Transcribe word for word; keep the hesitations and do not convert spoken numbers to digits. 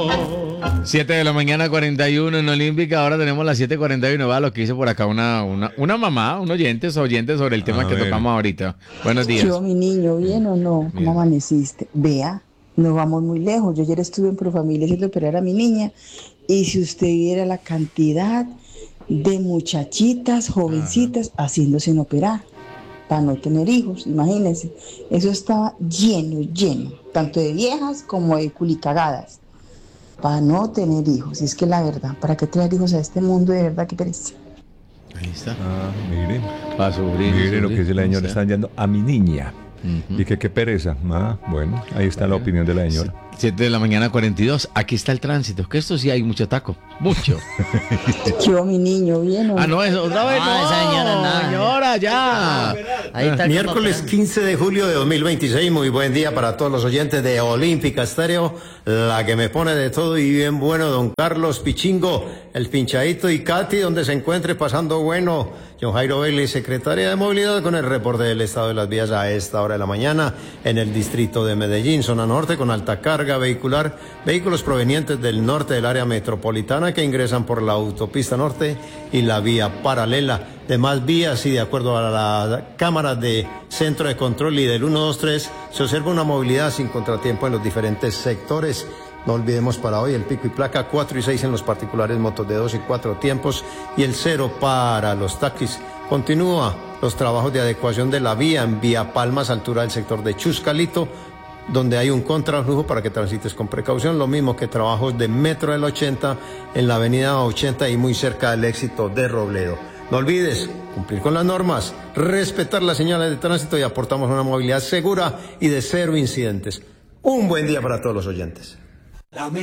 siete de la mañana, cuarenta y uno en Olímpica. Ahora tenemos las siete cuarenta y uno. Va lo que hizo por acá una, una, una mamá, un oyente, oyente sobre el tema A que ver. tocamos ahorita. Buenos días. Yo, mi niño, ¿bien o no? Bien. ¿Cómo amaneciste? Vea, no vamos muy lejos. Yo ayer estuve en Profamilia haciendo operar a mi niña y si usted viera la cantidad de muchachitas, jovencitas, haciéndose en operar para no tener hijos, imagínense. Eso estaba lleno, lleno, tanto de viejas como de culicagadas, para no tener hijos. Y es que la verdad, ¿para qué traer hijos a este mundo? De verdad, qué pereza. Ahí está. Ah, mire. Para sufrir. Mire lo que dice la señora, Sí. están yendo a mi niña. Ujú. Y que qué pereza. Ah, bueno, ahí está la opinión de la señora. siete de la mañana, cuarenta y dos. Aquí está el tránsito. Que esto sí hay mucho taco. Mucho. Yo, mi niño, ¿bien o no? Ah, no, eso otra vez. No, No, esa señora, nada. señora, ya. Ahí está el Miércoles como- quince de julio de dos mil veintiséis, muy buen día para todos los oyentes de Olímpica Estéreo, la que me pone de todo y bien bueno, don Carlos Pichingo, el pinchadito y Katy, donde se encuentre pasando bueno. John Jairo Bailey, secretaria de Movilidad, con el reporte del estado de las vías a esta hora de la mañana en el distrito de Medellín, zona norte, con alta carga vehicular, vehículos provenientes del norte del área metropolitana que ingresan por la autopista norte y la vía paralela. Demás vías y de acuerdo a la cámara de centro de control y del ciento veintitrés se observa una movilidad sin contratiempo en los diferentes sectores. No olvidemos para hoy el pico y placa cuatro y seis en los particulares, motos de dos y cuatro tiempos y el cero para los taxis. Continúa los trabajos de adecuación de la vía en Vía Palmas, altura del sector de Chuscalito, donde hay un contraflujo para que transites con precaución, lo mismo que trabajos de Metro del ochenta en la avenida ochenta y muy cerca del Éxito de Robledo. No olvides cumplir con las normas, respetar las señales de tránsito y aportamos una movilidad segura y de cero incidentes. Un buen día para todos los oyentes.